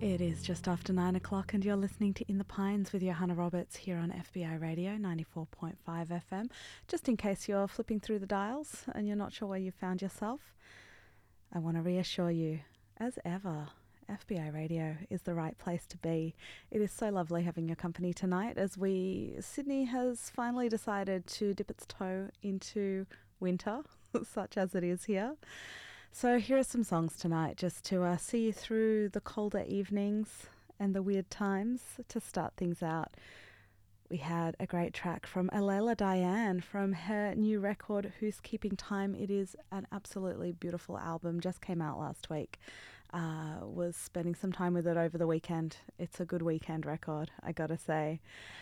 It is just after 9 o'clock and you're listening to In the Pines with Johanna Roberts here on FBI Radio 94.5 FM. Just in case you're flipping through the dials and you're not sure where you found yourself, I want to reassure you, as ever, FBI Radio is the right place to be. It is so lovely having your company tonight as Sydney has finally decided to dip its toe into winter, such as it is here. So here are some songs tonight just to see you through the colder evenings and the weird times to start things out. We had a great track from Alayla Diane from her new record, Who's Keeping Time. It is an absolutely beautiful album, just came out last week. Was spending some time with it over the weekend. It's a good weekend record, I gotta say.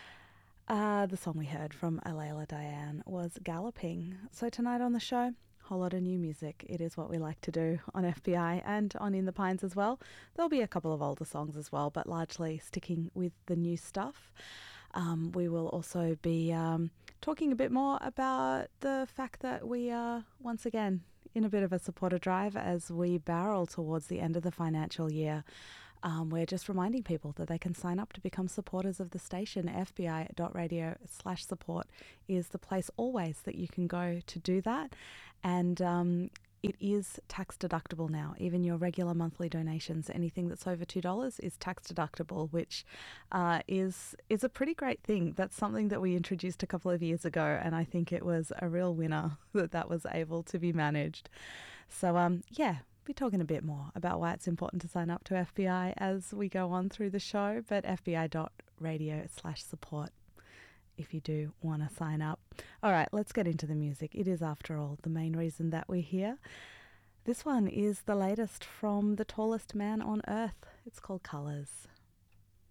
The song we heard from Alayla Diane was Galloping. So tonight on the show, whole lot of new music. It is what we like to do on FBI and on In the Pines as well. There'll be a couple of older songs as well, but largely sticking with the new stuff. We will also be talking a bit more about the fact that we are once again in a bit of a supporter drive as we barrel towards the end of the financial year. We're just reminding people that they can sign up to become supporters of the station. fbi.radio/support is the place always that you can go to do that. And it is tax deductible now. Even your regular monthly donations, anything that's over $2 is tax deductible, which is a pretty great thing. That's something that we introduced a couple of years ago, and I think it was a real winner that was able to be managed. So, be talking a bit more about why it's important to sign up to FBI as we go on through the show, but fbi.radio/support if you do want to sign up. All right, let's get into the music. It is, after all, the main reason that we're here. This one is the latest from the tallest man on earth. It's called Colours.